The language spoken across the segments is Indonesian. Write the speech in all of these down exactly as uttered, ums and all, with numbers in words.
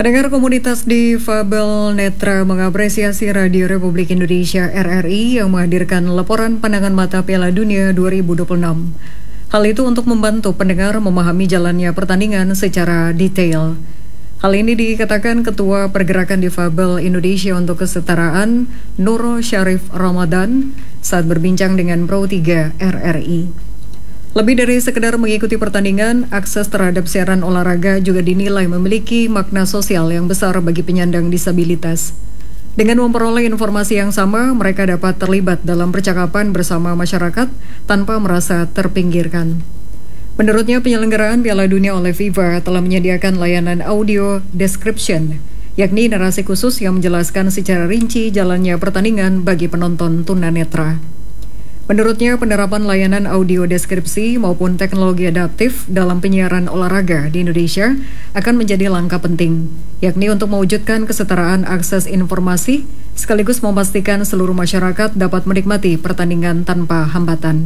Pendengar komunitas difabel netra mengapresiasi Radio Republik Indonesia R R I yang menghadirkan laporan pandangan mata Piala Dunia dua ribu dua puluh enam. Hal itu untuk membantu pendengar memahami jalannya pertandingan secara detail. Hal ini dikatakan Ketua Pergerakan Difabel Indonesia untuk Kesetaraan, Nur Syarif Ramadan, saat berbincang dengan Pro tiga R R I. Lebih dari sekedar mengikuti pertandingan, akses terhadap siaran olahraga juga dinilai memiliki makna sosial yang besar bagi penyandang disabilitas. Dengan memperoleh informasi yang sama, mereka dapat terlibat dalam percakapan bersama masyarakat tanpa merasa terpinggirkan. Menurutnya, penyelenggaraan Piala Dunia oleh FIFA telah menyediakan layanan audio description, yakni narasi khusus yang menjelaskan secara rinci jalannya pertandingan bagi penonton tunanetra. Menurutnya, penerapan layanan audio deskripsi maupun teknologi adaptif dalam penyiaran olahraga di Indonesia akan menjadi langkah penting, yakni untuk mewujudkan kesetaraan akses informasi sekaligus memastikan seluruh masyarakat dapat menikmati pertandingan tanpa hambatan.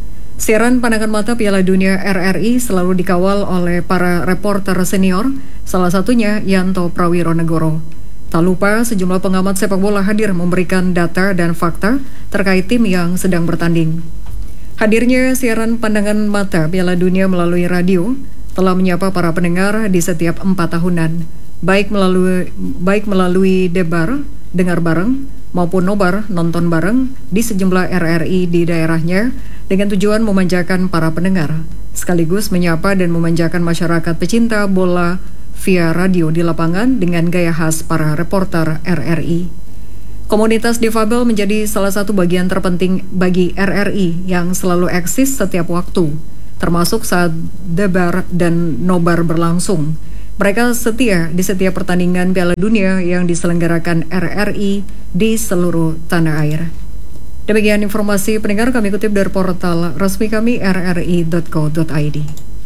Siaran pandangan mata Piala Dunia R R I selalu dikawal oleh para reporter senior, salah satunya Yanto Prawironegoro. Tak lupa, sejumlah pengamat sepak bola hadir memberikan data dan fakta terkait tim yang sedang bertanding. Hadirnya siaran pandangan mata Piala Dunia melalui radio telah menyapa para pendengar di setiap empat tahunan, baik melalui baik melalui debar, dengar bareng, maupun nobar, nonton bareng di sejumlah R R I di daerahnya dengan tujuan memanjakan para pendengar, sekaligus menyapa dan memanjakan masyarakat pecinta bola via radio di lapangan dengan gaya khas para reporter R R I. Komunitas difabel menjadi salah satu bagian terpenting bagi R R I yang selalu eksis setiap waktu, termasuk saat debar dan nobar berlangsung. Mereka setia di setiap pertandingan Piala Dunia yang diselenggarakan R R I di seluruh tanah air. Demikian informasi pendengar kami kutip dari portal resmi kami r r i dot co dot i d.